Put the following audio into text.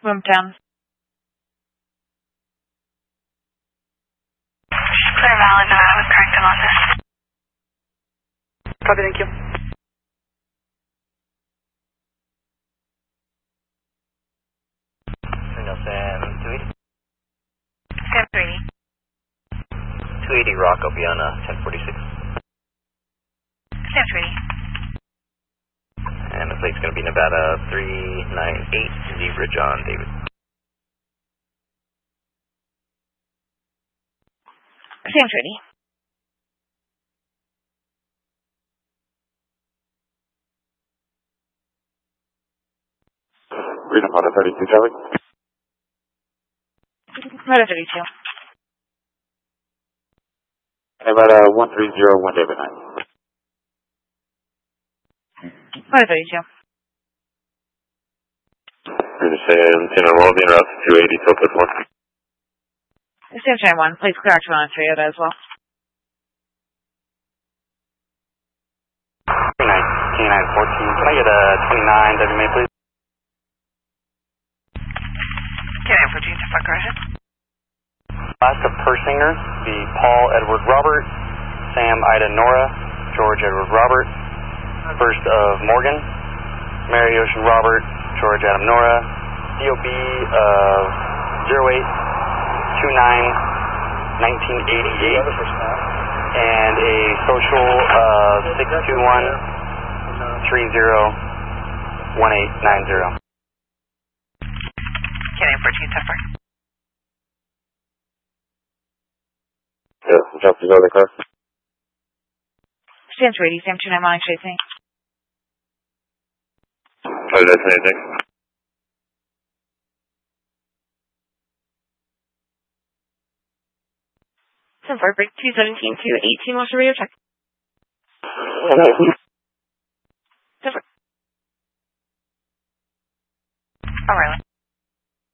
Boomtown. Clear Valley, Nevada with corrective on this. Copy, thank you. Sam 280. Sam 380. 280 Rock, I'll be on 1046. Sam 380. And the plate's going to be Nevada 398, Zebra John David. Sam 380. Freedom Honda 32 Charlie. Nevada 32. Nevada 1301 David 9. Nevada 32. Freedom Sam 10 will be en route to 280 Tilted 1. Sam 21. Please clear action on Toyota as well. K9 14. Can I get a 29 WMA, please? K9 14, so far, go ahead. Last of Persinger, the Paul Edward Robert, Sam Ida Nora, George Edward Robert. First of Morgan, Mary Ocean Robert, George Adam Nora. DOB of 0829-1988. And a social of 621-301890. K9 14, so far. Yeah, jump to the other car. Sam 280. Sam 29 Monic chasing. Oh, that's anything. Sam 4, break 217 to 18, what's your radio check? Okay.